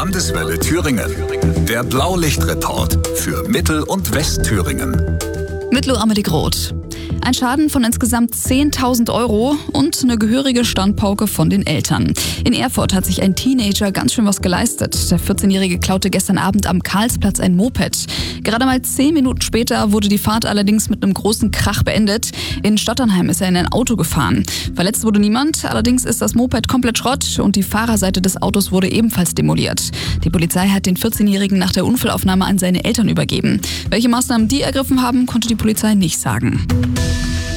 Landeswelle Thüringen. Der Blaulichtreport für Mittel- und Westthüringen. Mit Loamedik Roth. Ein Schaden von insgesamt 10.000 € und eine gehörige Standpauke von den Eltern. In Erfurt hat sich ein Teenager ganz schön was geleistet. Der 14-Jährige klaute gestern Abend am Karlsplatz ein Moped. Gerade mal 10 Minuten später wurde die Fahrt allerdings mit einem großen Krach beendet. In Stotternheim ist er in ein Auto gefahren. Verletzt wurde niemand, allerdings ist das Moped komplett Schrott und die Fahrerseite des Autos wurde ebenfalls demoliert. Die Polizei hat den 14-Jährigen nach der Unfallaufnahme an seine Eltern übergeben. Welche Maßnahmen die ergriffen haben, konnte die Polizei nicht sagen.